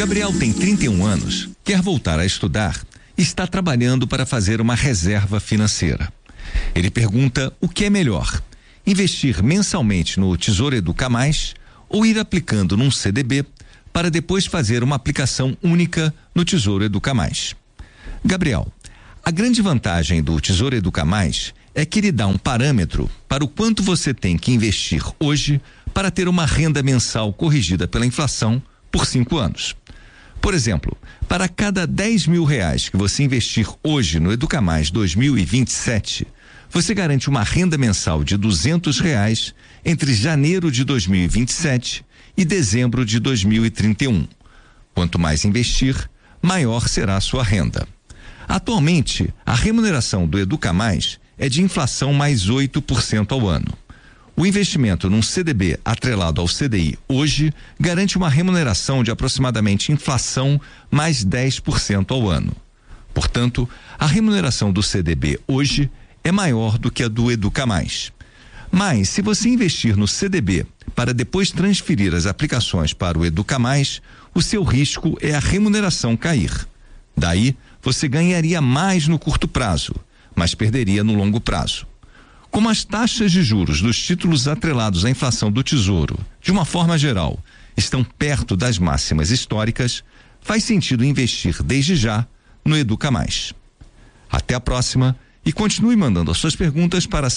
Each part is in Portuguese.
Gabriel tem 31 anos, quer voltar a estudar e está trabalhando para fazer uma reserva financeira. Ele pergunta o que é melhor: investir mensalmente no Tesouro Educa Mais ou ir aplicando num CDB para depois fazer uma aplicação única no Tesouro Educa Mais. Gabriel, a grande vantagem do Tesouro Educa Mais é que ele dá um parâmetro para o quanto você tem que investir hoje para ter uma renda mensal corrigida pela inflação por 5 anos. Por exemplo, para cada 10 mil reais que você investir hoje no Educa Mais 2027, você garante uma renda mensal de R$200 entre janeiro de 2027 e dezembro de 2031. Quanto mais investir, maior será a sua renda. Atualmente, a remuneração do Educa Mais é de inflação mais 8% ao ano. O investimento num CDB atrelado ao CDI hoje garante uma remuneração de aproximadamente inflação mais 10% ao ano. Portanto, a remuneração do CDB hoje é maior do que a do Educa Mais. Mas, se você investir no CDB para depois transferir as aplicações para o Educa Mais, o seu risco é a remuneração cair. Daí, você ganharia mais no curto prazo, mas perderia no longo prazo. Como as taxas de juros dos títulos atrelados à inflação do Tesouro, de uma forma geral, estão perto das máximas históricas, faz sentido investir desde já no Educa Mais. Até a próxima e continue mandando as suas perguntas para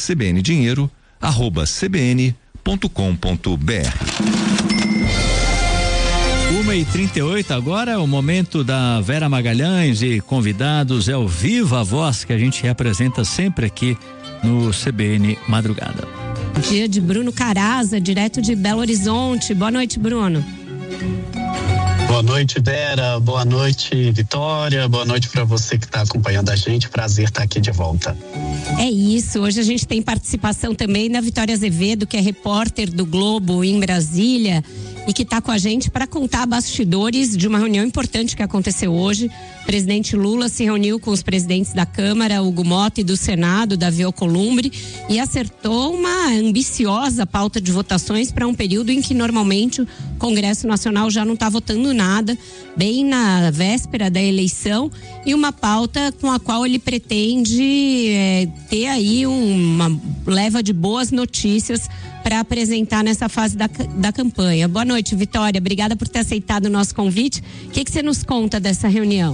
cbndinheiro@cbn.com.br. 1h38, agora é o momento da Vera Magalhães e convidados, é o Viva Voz que a gente representa sempre aqui no CBN Madrugada. Dia de Bruno Caraza, direto de Belo Horizonte. Boa noite, Bruno. Boa noite, Vera. Boa noite, Vitória. Boa noite para você que está acompanhando a gente. Prazer estar aqui de volta. É isso. Hoje a gente tem participação também da Vitória Azevedo, que é repórter do Globo em Brasília e que está com a gente para contar bastidores de uma reunião importante que aconteceu hoje. O presidente Lula se reuniu com os presidentes da Câmara, Hugo Motta, e do Senado, Davi Alcolumbre, e acertou uma ambiciosa pauta de votações para um período em que normalmente o Congresso Nacional já não está votando nada, bem na véspera da eleição, e uma pauta com a qual ele pretende ter aí uma leva de boas notícias para apresentar nessa fase da campanha. Boa noite, Vitória. Obrigada por ter aceitado o nosso convite. O que você nos conta dessa reunião?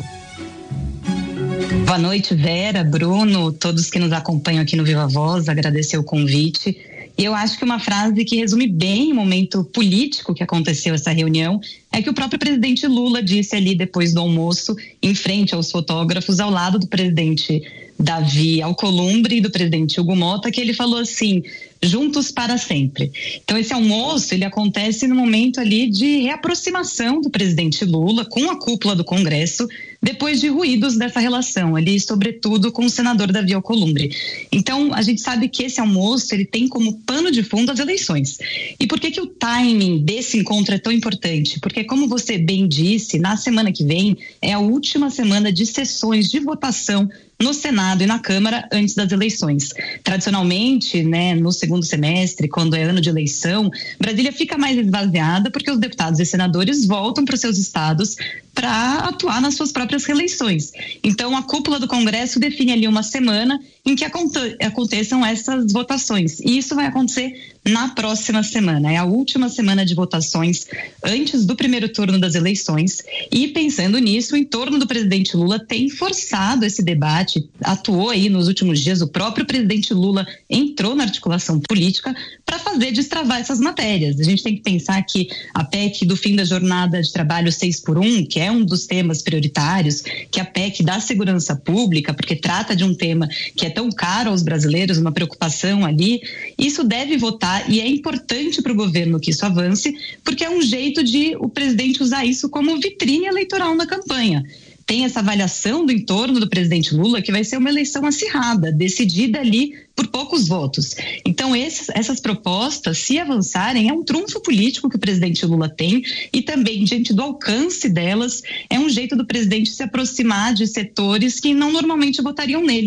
Boa noite, Vera, Bruno, todos que nos acompanham aqui no Viva Voz, agradecer o convite. E eu acho que uma frase que resume bem o momento político que aconteceu essa reunião é que o próprio presidente Lula disse ali depois do almoço, em frente aos fotógrafos, ao lado do presidente Davi Alcolumbre e do presidente Hugo Motta, que ele falou assim: juntos para sempre. Então esse almoço, ele acontece no momento ali de reaproximação do presidente Lula com a cúpula do Congresso, depois de ruídos dessa relação ali, sobretudo com o senador Davi Alcolumbre. Então a gente sabe que esse almoço, ele tem como pano de fundo as eleições. E por que o timing desse encontro é tão importante? Porque, como você bem disse, na semana que vem é a última semana de sessões de votação no Senado e na Câmara antes das eleições. Tradicionalmente, né, no segundo semestre, quando é ano de eleição, Brasília fica mais esvaziada porque os deputados e senadores voltam para os seus estados para atuar nas suas próprias reeleições. Então, a cúpula do Congresso define ali uma semana em que aconteçam essas votações. E isso vai acontecer na próxima semana. É a última semana de votações antes do primeiro turno das eleições. E pensando nisso, o entorno do presidente Lula tem forçado esse debate, atuou aí nos últimos dias, o próprio presidente Lula entrou na articulação política para fazer destravar essas matérias. A gente tem que pensar que a PEC do fim da jornada de trabalho 6x1, que é um dos temas prioritários, que a PEC da segurança pública, porque trata de um tema que é tão caro aos brasileiros, uma preocupação ali, isso deve votar e é importante para o governo que isso avance, porque é um jeito de o presidente usar isso como vitrine eleitoral na campanha. Tem essa avaliação do entorno do presidente Lula que vai ser uma eleição acirrada, decidida ali por poucos votos. Então essas propostas, se avançarem, é um trunfo político que o presidente Lula tem e também, diante do alcance delas, é um jeito do presidente se aproximar de setores que não normalmente votariam nele.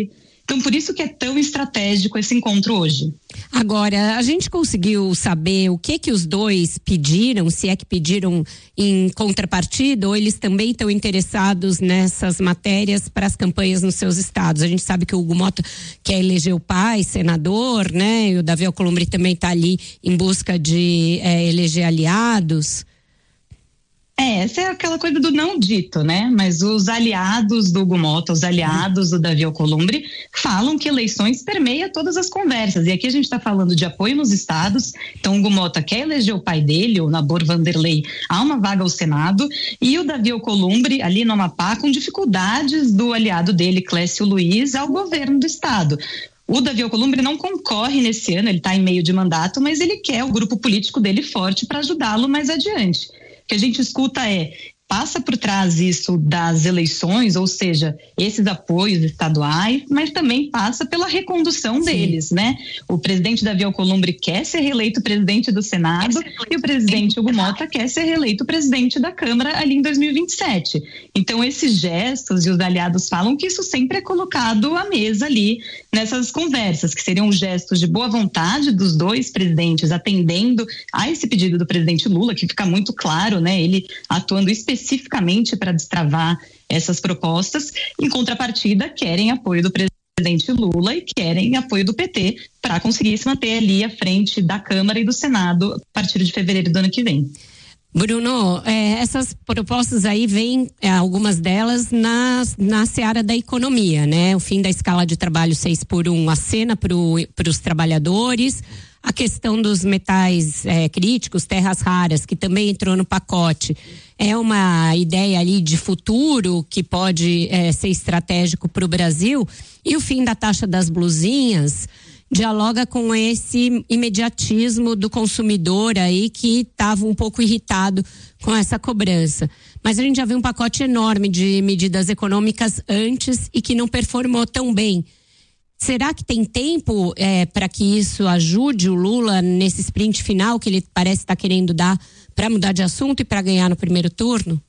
Então, por isso que é tão estratégico esse encontro hoje. Agora, a gente conseguiu saber o que os dois pediram, se é que pediram em contrapartida, ou eles também estão interessados nessas matérias para as campanhas nos seus estados? A gente sabe que o Hugo Motta quer eleger o pai, senador, né? E o Davi Alcolumbre também está ali em busca de eleger aliados. Essa é aquela coisa do não dito, né? Mas os aliados do Hugo Motta, os aliados do Davi Alcolumbre falam que eleições permeia todas as conversas. E aqui a gente está falando de apoio nos estados. Então o Hugo Motta quer eleger o pai dele, o Nabor Vanderlei, a uma vaga ao Senado. E o Davi Alcolumbre, ali no Amapá, com dificuldades do aliado dele, Clécio Luiz, ao governo do estado. O Davi Alcolumbre não concorre nesse ano, ele está em meio de mandato, mas ele quer o grupo político dele forte para ajudá-lo mais adiante. O que a gente escuta passa por trás isso das eleições, ou seja, esses apoios estaduais, mas também passa pela recondução deles, né? O presidente Davi Alcolumbre quer ser reeleito presidente do Senado e o presidente Hugo Motta quer ser reeleito presidente da Câmara ali em 2027. Então, esses gestos, e os aliados falam que isso sempre é colocado à mesa ali nessas conversas, que seriam gestos de boa vontade dos dois presidentes atendendo a esse pedido do presidente Lula, que fica muito claro, né? Ele atuando especificamente para destravar essas propostas. Em contrapartida, querem apoio do presidente Lula e querem apoio do PT para conseguir se manter ali à frente da Câmara e do Senado a partir de fevereiro do ano que vem. Bruno, essas propostas aí vêm, algumas delas na seara da economia, né? O fim da escala de trabalho 6x1 acena para os trabalhadores, a questão dos metais críticos, terras raras, que também entrou no pacote. É uma ideia ali de futuro que pode ser estratégico para o Brasil. E o fim da taxa das blusinhas dialoga com esse imediatismo do consumidor aí que estava um pouco irritado com essa cobrança. Mas a gente já viu um pacote enorme de medidas econômicas antes e que não performou tão bem. Será que tem tempo para que isso ajude o Lula nesse sprint final que ele parece estar querendo dar para mudar de assunto e para ganhar no primeiro turno?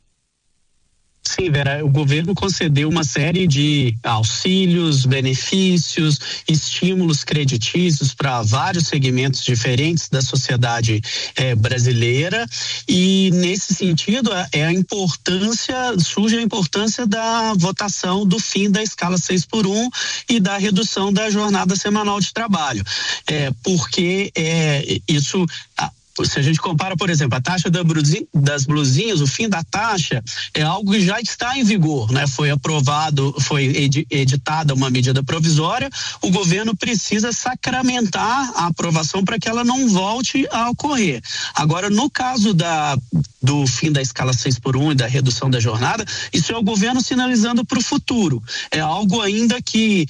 Sim, Vera, o governo concedeu uma série de auxílios, benefícios, estímulos creditícios para vários segmentos diferentes da sociedade brasileira, e nesse sentido surge a importância da votação do fim da escala 6x1 e da redução da jornada semanal de trabalho, porque isso... Se a gente compara, por exemplo, a taxa das blusinhas, o fim da taxa é algo que já está em vigor, né? Foi editada uma medida provisória, o governo precisa sacramentar a aprovação para que ela não volte a ocorrer. Agora, no caso do fim da escala 6x1 e da redução da jornada, isso é o governo sinalizando para o futuro. É algo ainda que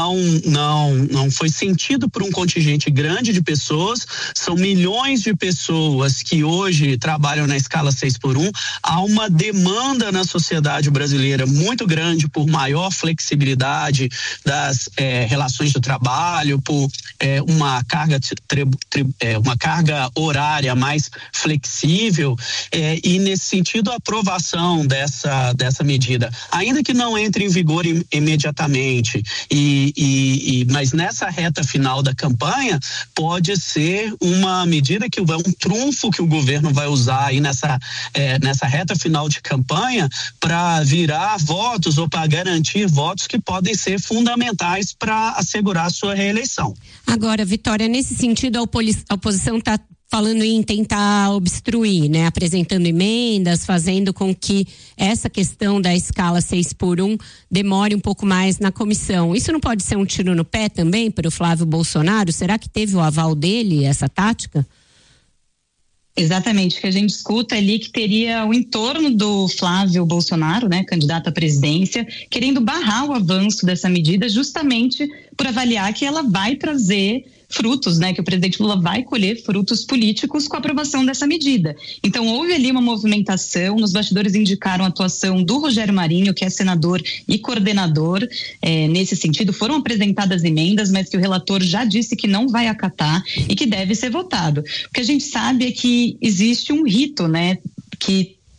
não foi sentido por um contingente grande de pessoas, são milhões de pessoas que hoje trabalham na escala 6x1, há uma demanda na sociedade brasileira muito grande por maior flexibilidade das relações de trabalho, por uma carga horária mais flexível, e nesse sentido a aprovação dessa medida, ainda que não entre em vigor imediatamente, mas nessa reta final da campanha pode ser uma medida que vai um trunfo que o governo vai usar aí nessa reta final de campanha para virar votos ou para garantir votos que podem ser fundamentais para assegurar a sua reeleição. Agora, Vitória, nesse sentido, a oposição está falando em tentar obstruir, né? Apresentando emendas, fazendo com que essa questão da escala 6x1 demore um pouco mais na comissão. Isso não pode ser um tiro no pé também para o Flávio Bolsonaro? Será que teve o aval dele, essa tática? Exatamente, o que a gente escuta ali que teria o entorno do Flávio Bolsonaro, né, candidato à presidência, querendo barrar o avanço dessa medida justamente por avaliar que ela vai trazer frutos, né, que o presidente Lula vai colher frutos políticos com a aprovação dessa medida. Então houve ali uma movimentação, nos bastidores indicaram a atuação do Rogério Marinho, que é senador e coordenador, nesse sentido foram apresentadas emendas, mas que o relator já disse que não vai acatar e que deve ser votado. O que a gente sabe é que existe um rito, né, que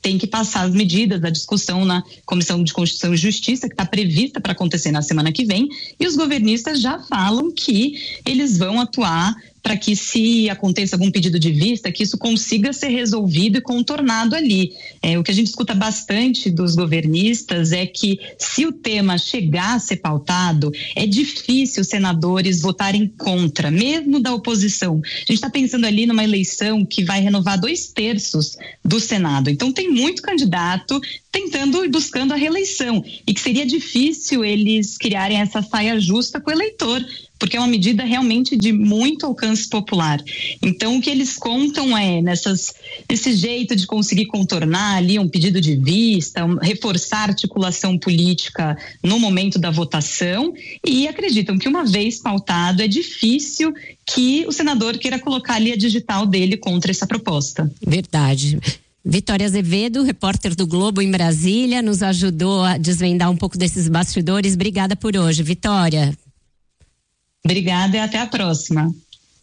tem que passar as medidas da discussão na Comissão de Constituição e Justiça, que está prevista para acontecer na semana que vem, e os governistas já falam que eles vão atuar para que, se aconteça algum pedido de vista, que isso consiga ser resolvido e contornado ali. O que a gente escuta bastante dos governistas é que, se o tema chegar a ser pautado, é difícil os senadores votarem contra, mesmo da oposição. A gente está pensando ali numa eleição que vai renovar 2/3 do Senado. Então, tem muito candidato tentando e buscando a reeleição, e que seria difícil eles criarem essa saia justa com o eleitor, porque é uma medida realmente de muito alcance popular. Então, o que eles contam é nesse jeito de conseguir contornar ali um pedido de vista, reforçar a articulação política no momento da votação, e acreditam que, uma vez pautado, é difícil que o senador queira colocar ali a digital dele contra essa proposta. Verdade. Vitória Azevedo, repórter do Globo em Brasília, nos ajudou a desvendar um pouco desses bastidores. Obrigada por hoje, Vitória. Obrigada e até a próxima.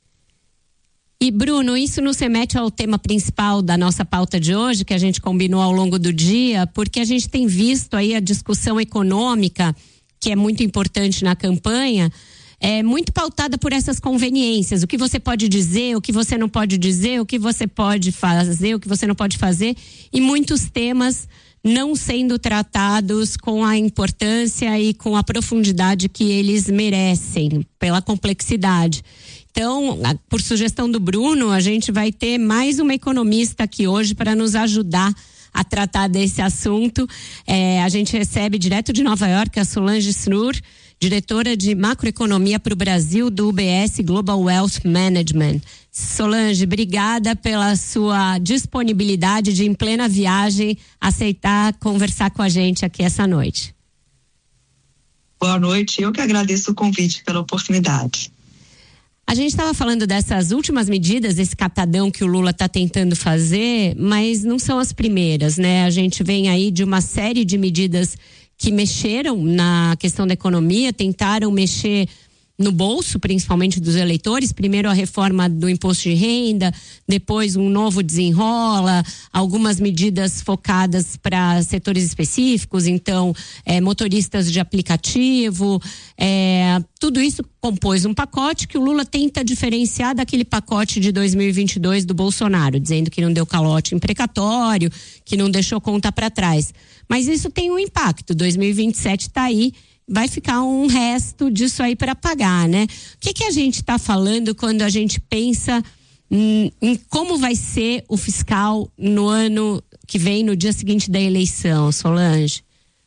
E Bruno, isso nos remete ao tema principal da nossa pauta de hoje, que a gente combinou ao longo do dia, porque a gente tem visto aí a discussão econômica, que é muito importante na campanha, muito pautada por essas conveniências. O que você pode dizer, o que você não pode dizer, o que você pode fazer, o que você não pode fazer, e muitos temas não sendo tratados com a importância e com a profundidade que eles merecem, pela complexidade. Então, por sugestão do Bruno, a gente vai ter mais uma economista aqui hoje para nos ajudar a tratar desse assunto. A gente recebe direto de Nova York a Solange Snur, diretora de macroeconomia para o Brasil do UBS Global Wealth Management. Solange, obrigada pela sua disponibilidade de, em plena viagem, aceitar conversar com a gente aqui essa noite. Boa noite, eu que agradeço o convite pela oportunidade. A gente estava falando dessas últimas medidas, esse catadão que o Lula está tentando fazer, mas não são as primeiras, né? A gente vem aí de uma série de medidas que mexeram na questão da economia, tentaram mexer no bolso, principalmente dos eleitores. Primeiro a reforma do imposto de renda, depois um novo desenrola, algumas medidas focadas para setores específicos, então motoristas de aplicativo, tudo isso compôs um pacote que o Lula tenta diferenciar daquele pacote de 2022 do Bolsonaro, dizendo que não deu calote em precatório, que não deixou conta para trás. Mas isso tem um impacto, 2027 está aí, vai ficar um resto disso aí para pagar, né? O que a gente está falando quando a gente pensa em como vai ser o fiscal no ano que vem, no dia seguinte da eleição, Solange?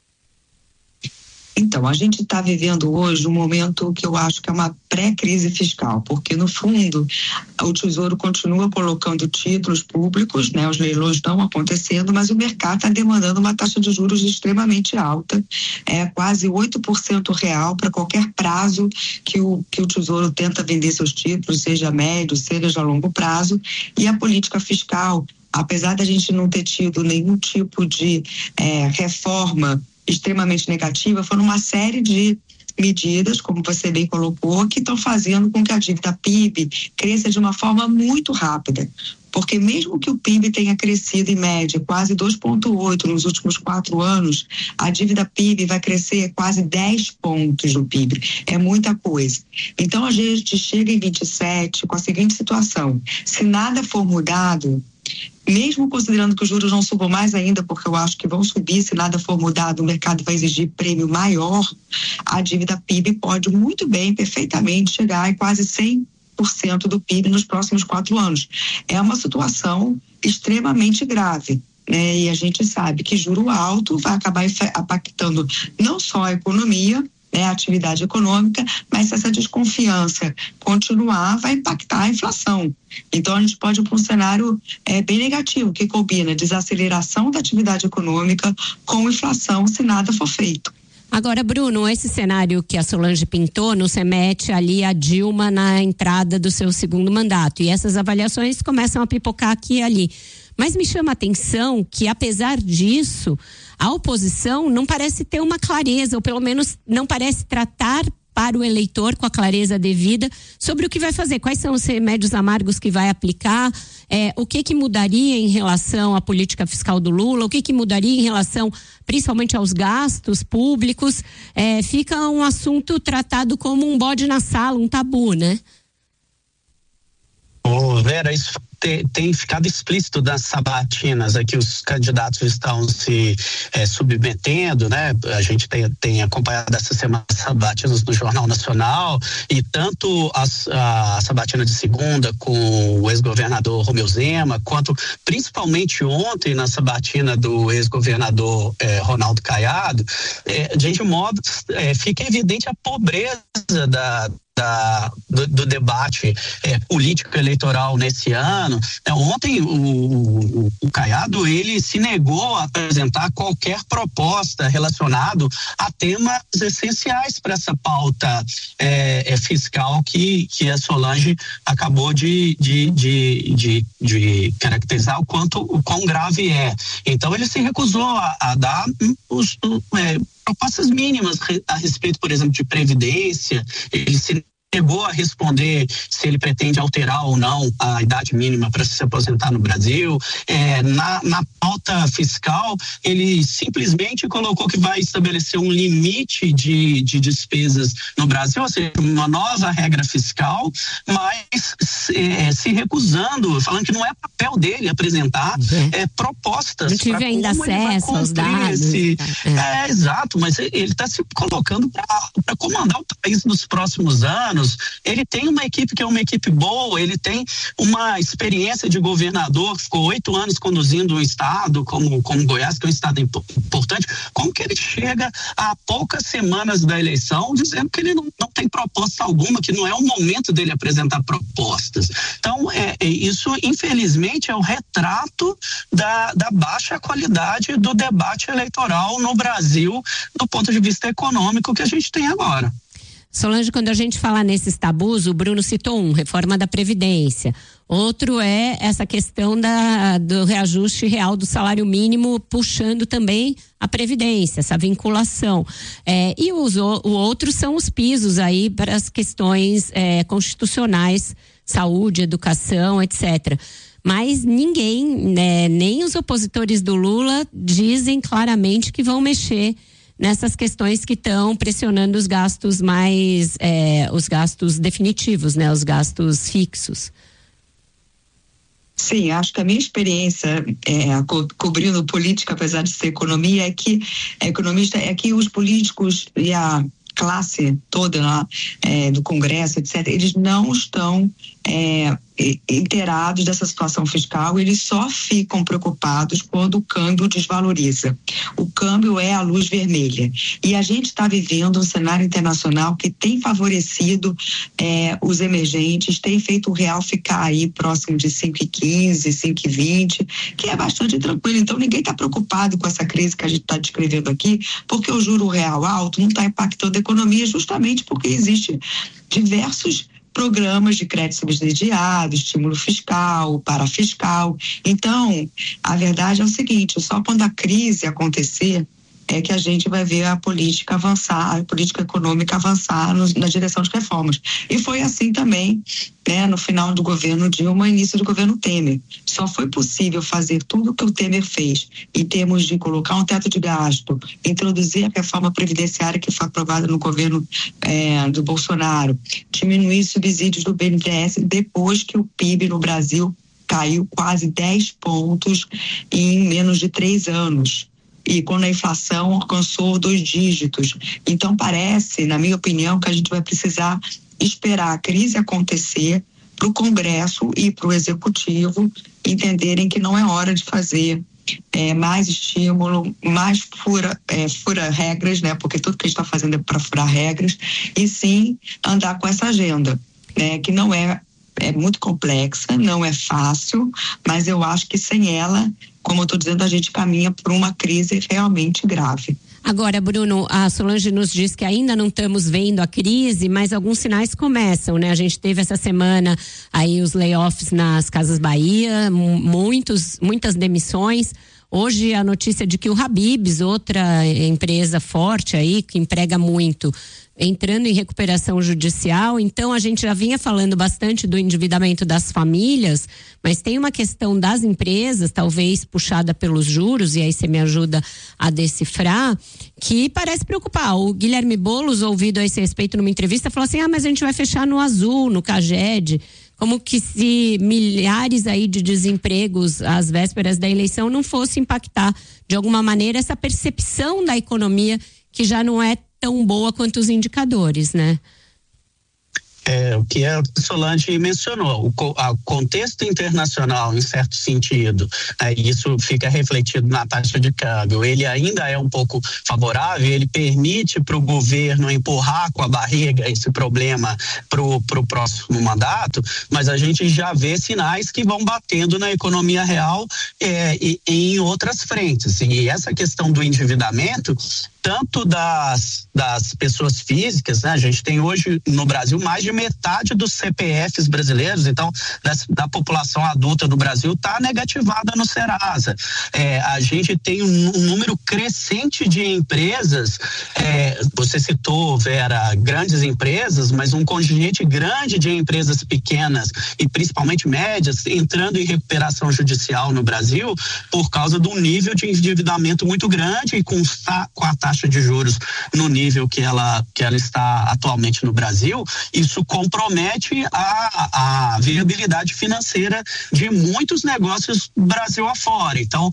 Então, a gente está vivendo hoje um momento que eu acho que é uma pré-crise fiscal, porque, no fundo, o Tesouro continua colocando títulos públicos, né? Os leilões estão acontecendo, mas o mercado está demandando uma taxa de juros extremamente alta, quase 8% real para qualquer prazo que o Tesouro tenta vender seus títulos, seja médio, seja a longo prazo, e a política fiscal, apesar da gente não ter tido nenhum tipo de reforma extremamente negativa, foram uma série de medidas, como você bem colocou, que estão fazendo com que a dívida PIB cresça de uma forma muito rápida. Porque mesmo que o PIB tenha crescido em média quase 2,8 nos últimos 4 anos, a dívida PIB vai crescer quase 10 pontos do PIB. É muita coisa. Então a gente chega em 27 com a seguinte situação: se nada for mudado, mesmo considerando que os juros não subam mais ainda, porque eu acho que vão subir, se nada for mudado, o mercado vai exigir prêmio maior, a dívida PIB pode muito bem, perfeitamente, chegar a quase 100% do PIB nos próximos 4 anos. É uma situação extremamente grave, né? E a gente sabe que juro alto vai acabar impactando não só a economia, né, a atividade econômica, mas se essa desconfiança continuar, vai impactar a inflação. Então a gente pode ir para um cenário bem negativo, que combina desaceleração da atividade econômica com inflação, se nada for feito. Agora, Bruno, esse cenário que a Solange pintou nos remete ali a Dilma na entrada do seu segundo mandato, e essas avaliações começam a pipocar aqui e ali. Mas me chama a atenção que, apesar disso, a oposição não parece ter uma clareza, ou pelo menos não parece tratar para o eleitor com a clareza devida sobre o que vai fazer, quais são os remédios amargos que vai aplicar, o que mudaria em relação à política fiscal do Lula, o que mudaria em relação principalmente aos gastos públicos. Fica um assunto tratado como um bode na sala, um tabu, né? Vera, isso tem ficado explícito das sabatinas a que os candidatos estão se submetendo, né? A gente tem acompanhado essa semana as sabatinas no Jornal Nacional, e tanto a sabatina de segunda com o ex-governador Romeu Zema, quanto principalmente ontem na sabatina do ex-governador Ronaldo Caiado, de modo fica evidente a pobreza do debate político eleitoral nesse ano. Ontem o Caiado, ele se negou a apresentar qualquer proposta relacionado a temas essenciais para essa pauta fiscal que a Solange acabou de caracterizar o quão grave é. Então ele se recusou a dar propostas mínimas a respeito, por exemplo, de previdência. Ele se negou a responder se ele pretende alterar ou não a idade mínima para se aposentar no Brasil. Na pauta fiscal, ele simplesmente colocou que vai estabelecer um limite de despesas no Brasil, ou seja, uma nova regra fiscal, mas se recusando, falando que não é papel dele apresentar propostas. Não tive ainda acesso aos dados. Exato, mas ele está se colocando para comandar o país nos próximos anos. Ele tem uma equipe que é uma equipe boa, ele tem uma experiência de governador, ficou 8 anos conduzindo um estado como Goiás, que é um estado importante. Como que ele chega a poucas semanas da eleição dizendo que ele não tem proposta alguma, que não é o momento dele apresentar propostas? Então, isso infelizmente é o retrato da baixa qualidade do debate eleitoral no Brasil, do ponto de vista econômico que a gente tem agora. Solange, quando a gente fala nesses tabus, o Bruno citou reforma da Previdência. Outro é essa questão do reajuste real do salário mínimo, puxando também a Previdência, essa vinculação. E o outro são os pisos aí para as questões constitucionais, saúde, educação, etc. Mas ninguém, nem os opositores do Lula, dizem claramente que vão mexer nessas questões que estão pressionando os gastos os gastos definitivos, né? Os gastos fixos. Sim, acho que a minha experiência cobrindo política, apesar de ser economia, economista, é que os políticos e a classe toda lá do Congresso, etc., eles não estão inteirados dessa situação fiscal, eles só ficam preocupados quando o câmbio desvaloriza. O câmbio é a luz vermelha. E a gente está vivendo um cenário internacional que tem favorecido os emergentes, tem feito o real ficar aí próximo de 5,15, 5,20, que é bastante tranquilo. Então ninguém está preocupado com essa crise que a gente está descrevendo aqui, porque o juro real alto não está impactando a economia, justamente porque existe diversos programas de crédito subsidiado, estímulo fiscal, parafiscal. Então, a verdade é o seguinte, só quando a crise acontecer é que a gente vai ver a política avançar, a política econômica avançar na direção de reformas. E foi assim também, no final do governo Dilma, início do governo Temer. Só foi possível fazer tudo o que o Temer fez em termos de colocar um teto de gasto, introduzir a reforma previdenciária que foi aprovada no governo do Bolsonaro, diminuir subsídios do BNDES, depois que o PIB no Brasil caiu quase 10 pontos em menos de 3 anos. E quando a inflação alcançou 2 dígitos. Então parece, na minha opinião, que a gente vai precisar esperar a crise acontecer para o Congresso e para o Executivo entenderem que não é hora de fazer mais estímulo, mais fura regras, porque tudo que a gente está fazendo é para furar regras, e sim andar com essa agenda, que não é muito complexa, não é fácil, mas eu acho que sem ela, como eu estou dizendo, a gente caminha por uma crise realmente grave. Agora, Bruno, a Solange nos diz que ainda não estamos vendo a crise, mas alguns sinais começam, né? A gente teve essa semana aí os layoffs nas Casas Bahia, muitas demissões. Hoje a notícia de que o Habib's, outra empresa forte aí, que emprega muito, entrando em recuperação judicial. Então a gente já vinha falando bastante do endividamento das famílias, mas tem uma questão das empresas, talvez puxada pelos juros, e aí você me ajuda a decifrar, que parece preocupar. O Guilherme Boulos, ouvido a esse respeito numa entrevista, falou assim: mas a gente vai fechar no Azul, no Caged, como que se milhares aí de desempregos às vésperas da eleição não fosse impactar de alguma maneira essa percepção da economia que já não é tão boa quanto os indicadores, né? O que a Solange mencionou, o contexto internacional, em certo sentido, isso fica refletido na taxa de câmbio. Ele ainda é um pouco favorável, ele permite para o governo empurrar com a barriga esse problema para o próximo mandato, mas a gente já vê sinais que vão batendo na economia real e em outras frentes. E essa questão do endividamento, tanto das pessoas físicas, né? A gente tem hoje no Brasil mais de metade dos CPFs brasileiros, então da população adulta do Brasil está negativada no Serasa. A gente tem um número crescente de empresas, você citou, Vera, grandes empresas, mas um contingente grande de empresas pequenas e principalmente médias entrando em recuperação judicial no Brasil por causa de um nível de endividamento muito grande e com a taxa de juros no nível que ela está atualmente no Brasil. Isso compromete a viabilidade financeira de muitos negócios Brasil afora. Então,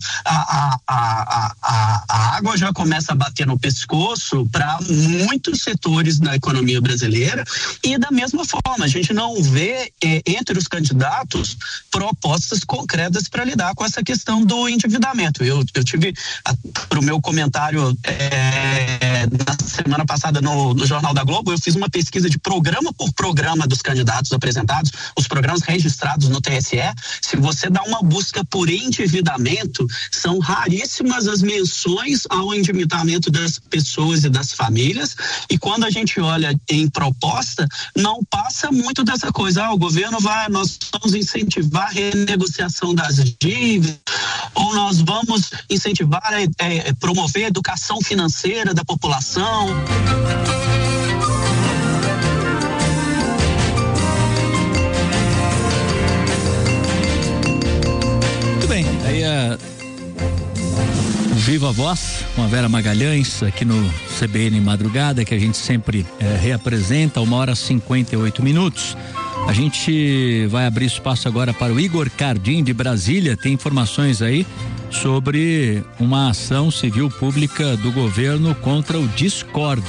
a água já começa a bater no pescoço para muitos setores da economia brasileira, e da mesma forma, a gente não vê entre os candidatos propostas concretas para lidar com essa questão do endividamento. Eu tive, para o meu comentário na semana passada no Jornal da Globo, eu fiz uma pesquisa de programa por programa dos candidatos apresentados, os programas registrados no TSE. Se você dá uma busca por endividamento, são raríssimas as menções ao endividamento das pessoas e das famílias, e quando a gente olha em proposta, não passa muito dessa coisa: o governo nós vamos incentivar a renegociação das dívidas, ou nós vamos incentivar, promover a educação financeira da população. Muito bem, aí Viva Voz com a Vera Magalhães aqui no CBN Madrugada, que a gente sempre reapresenta, 1h58. A gente vai abrir espaço agora para o Igor Cardim de Brasília. Tem informações aí sobre uma ação civil pública do governo contra o Discord.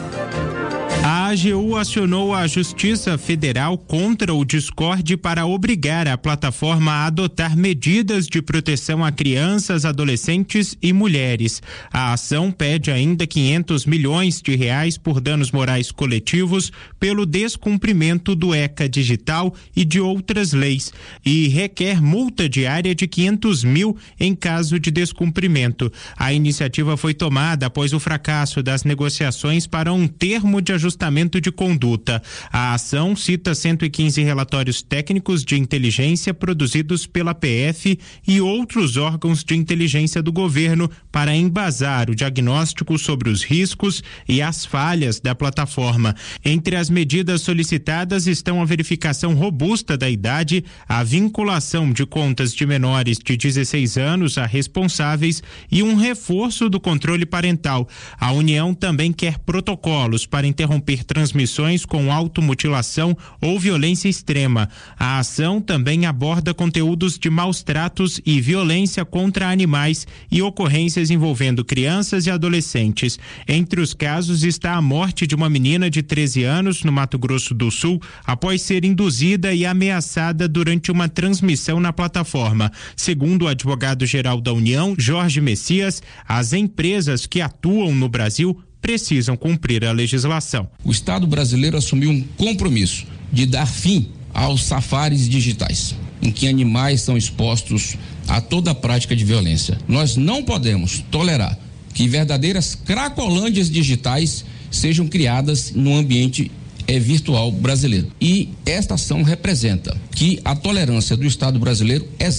A AGU acionou a Justiça Federal contra o Discord para obrigar a plataforma a adotar medidas de proteção a crianças, adolescentes e mulheres. A ação pede ainda R$500 milhões por danos morais coletivos pelo descumprimento do ECA digital e de outras leis, e requer multa diária de R$500 mil em caso de descumprimento. A iniciativa foi tomada após o fracasso das negociações para um termo de ajustamento de conduta. A ação cita 115 relatórios técnicos de inteligência produzidos pela PF e outros órgãos de inteligência do governo para embasar o diagnóstico sobre os riscos e as falhas da plataforma. Entre as medidas solicitadas estão a verificação robusta da idade, a vinculação de contas de menores de 16 anos a responsáveis e um reforço do controle parental. A União também quer protocolos para interromper transmissões com automutilação ou violência extrema. A ação também aborda conteúdos de maus tratos e violência contra animais e ocorrências envolvendo crianças e adolescentes. Entre os casos está a morte de uma menina de 13 anos no Mato Grosso do Sul após ser induzida e ameaçada durante uma transmissão na plataforma. Segundo o advogado-geral da União, Jorge Messias, as empresas que atuam no Brasil precisam cumprir a legislação. O Estado brasileiro assumiu um compromisso de dar fim aos safaris digitais, em que animais são expostos a toda a prática de violência. Nós não podemos tolerar que verdadeiras cracolândias digitais sejam criadas no ambiente virtual brasileiro. E esta ação representa que a tolerância do Estado brasileiro é zero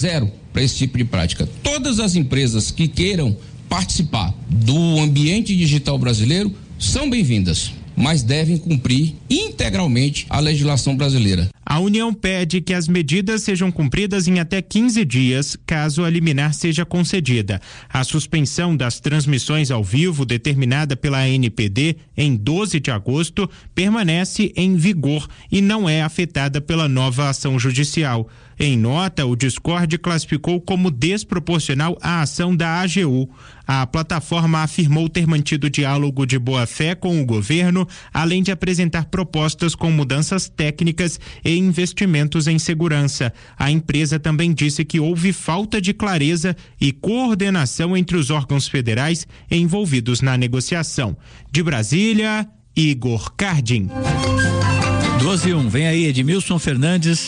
para esse tipo de prática. Todas as empresas que queiram participar do ambiente digital brasileiro são bem-vindas, mas devem cumprir integralmente a legislação brasileira. A União pede que as medidas sejam cumpridas em até 15 dias, caso a liminar seja concedida. A suspensão das transmissões ao vivo determinada pela ANPD em 12 de agosto permanece em vigor e não é afetada pela nova ação judicial. Em nota, o Discord classificou como desproporcional a ação da AGU. A plataforma afirmou ter mantido diálogo de boa-fé com o governo, além de apresentar propostas com mudanças técnicas e investimentos em segurança. A empresa também disse que houve falta de clareza e coordenação entre os órgãos federais envolvidos na negociação. De Brasília, Igor Cardim. 12:01, vem aí Edmilson Fernandes.